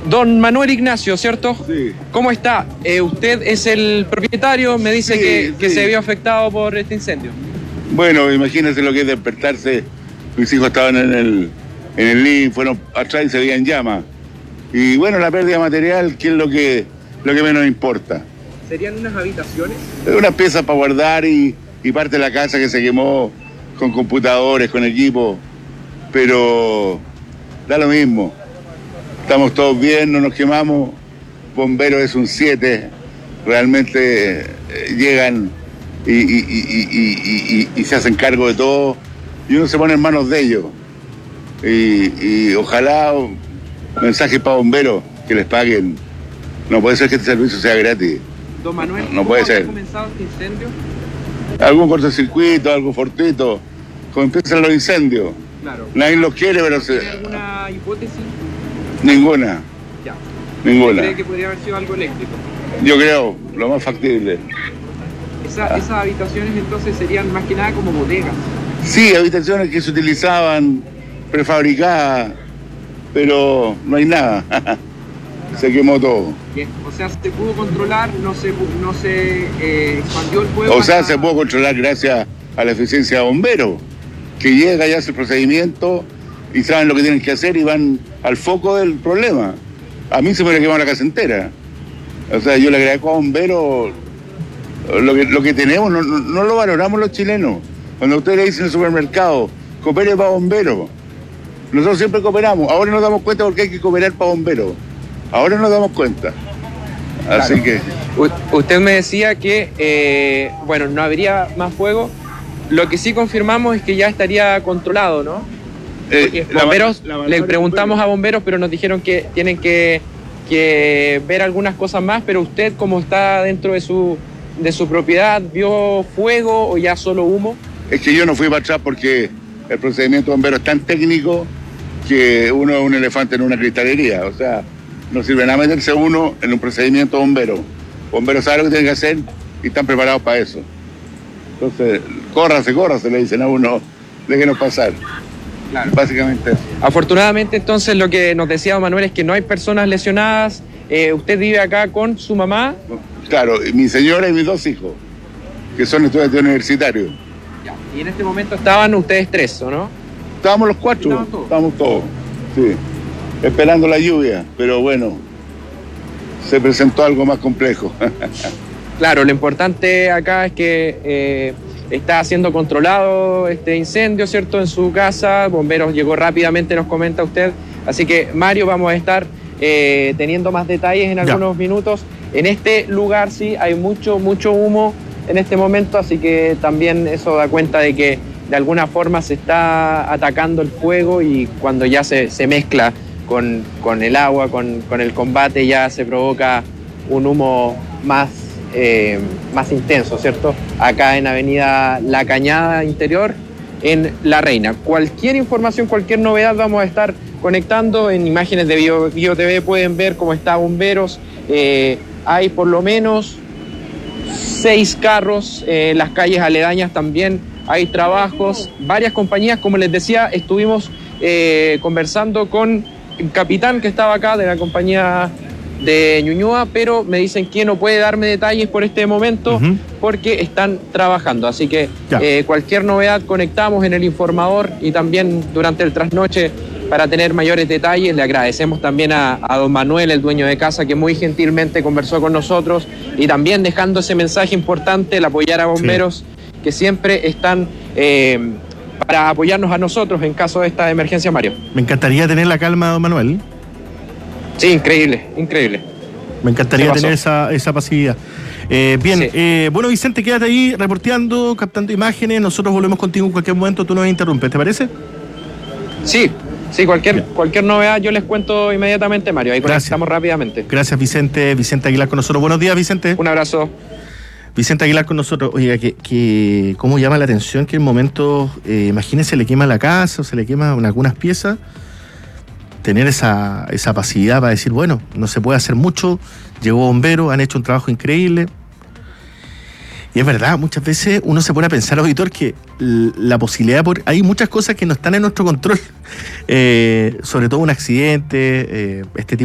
Don Manuel Ignacio, ¿cierto? Sí. ¿Cómo está? Usted es el propietario, me dice Sí, que sí. se vio afectado por este incendio. Bueno, imagínense lo que es despertarse. Mis hijos estaban en el living, fueron atrás y se veían llamas. Y bueno, la pérdida material, que es lo que menos importa. ¿Serían unas habitaciones? Es una pieza para guardar y parte de la casa que se quemó con computadores, con equipo. Pero da lo mismo. Estamos todos bien, no nos quemamos. Bomberos es un 7. Realmente llegan y se hacen cargo de todo. Y uno se pone en manos de ellos. Y ojalá mensajes para bomberos que les paguen. No puede ser que este servicio sea gratis. Don Manuel, No puede ser. ¿cómo ha comenzado este incendio? Algún cortocircuito, algo fortuito. Como empiezan los incendios. Claro. Nadie los quiere, pero ¿Tiene alguna hipótesis? ninguna. Ya. Ninguna. ¿Cree que podría haber sido algo eléctrico? Yo creo, lo más factible. Esas habitaciones entonces serían más que nada como bodegas. Sí, habitaciones que se utilizaban prefabricadas, pero no hay nada. Se quemó todo. Bien. O sea, se pudo controlar, no se expandió el fuego. O sea, se puede controlar gracias a la eficiencia de bomberos, que llega y hace el procedimiento y saben lo que tienen que hacer y van al foco del problema. A mí se me hubiera quemado la casa entera. O sea, yo le agradezco a bomberos lo que tenemos, no lo valoramos los chilenos. Cuando ustedes le dicen en el supermercado, coopere para bomberos. Nosotros siempre cooperamos. Ahora nos damos cuenta porque hay que cooperar para bomberos. Ahora nos damos cuenta. Así Claro. que... Usted me decía que, bueno, no habría más fuego. Lo que sí confirmamos es que ya estaría controlado, ¿no? Porque bomberos, le preguntamos a bomberos, pero nos dijeron que tienen que ver algunas cosas más, pero usted, como está dentro de su propiedad, ¿vio fuego o ya solo humo? Es que yo no fui para atrás porque el procedimiento de bombero es tan técnico que uno es un elefante en una cristalería. O sea, no sirve nada meterse uno en un procedimiento bombero. Bomberos saben lo que tienen que hacer y están preparados para eso. Entonces, córrase, le dicen a uno, déjenos pasar. Claro. Básicamente eso. Afortunadamente, entonces, lo que nos decía don Manuel es que no hay personas lesionadas. Usted vive acá con su mamá. Claro, mi señora y mis 2 hijos, que son estudiantes universitarios. Y en este momento estaban ustedes 3, ¿o no? Estábamos los 4, estábamos todos, sí, esperando la lluvia, pero bueno, se presentó algo más complejo. Claro, lo importante acá es que está siendo controlado este incendio, ¿cierto?, en su casa. Bomberos llegó rápidamente, nos comenta usted. Así que, Mario, vamos a estar teniendo más detalles en algunos minutos. En este lugar sí hay mucho humo en este momento, así que también eso da cuenta de que de alguna forma se está atacando el fuego y cuando ya se mezcla con el agua, con el combate, ya se provoca un humo más intenso, ¿cierto? Acá en Avenida La Cañada Interior, en La Reina. Cualquier información, cualquier novedad vamos a estar conectando. En imágenes de Bio TV pueden ver cómo está bomberos. Hay por lo menos 6 carros, las calles aledañas también hay trabajos, varias compañías. Como les decía, estuvimos conversando con el capitán que estaba acá de la compañía de Ñuñoa, pero me dicen que no puede darme detalles por este momento porque están trabajando. Así que cualquier novedad conectamos en el informador y también durante el trasnoche para tener mayores detalles. Le agradecemos también a don Manuel, el dueño de casa, que muy gentilmente conversó con nosotros y también dejando ese mensaje importante, el apoyar a bomberos que siempre están para apoyarnos a nosotros en caso de esta emergencia, Mario. Me encantaría tener la calma, don Manuel. Sí, increíble. Me encantaría tener esa pasividad. Bueno, Vicente, quédate ahí reporteando, captando imágenes. Nosotros volvemos contigo en cualquier momento. Tú nos interrumpes, ¿te parece? Sí, cualquier novedad yo les cuento inmediatamente, Mario. Ahí conectamos rápidamente. Gracias, Vicente. Vicente Aguilar con nosotros. Buenos días, Vicente. Un abrazo. Vicente Aguilar con nosotros. Oiga, que cómo llama la atención que en momentos, imagínese, le quema la casa o se le quema algunas piezas. Tener esa pasividad para decir, bueno, no se puede hacer mucho. Llegó bombero, han hecho un trabajo increíble. Y es verdad, muchas veces uno se pone a pensar, auditor, que la posibilidad hay muchas cosas que no están en nuestro control, sobre todo un accidente, este tipo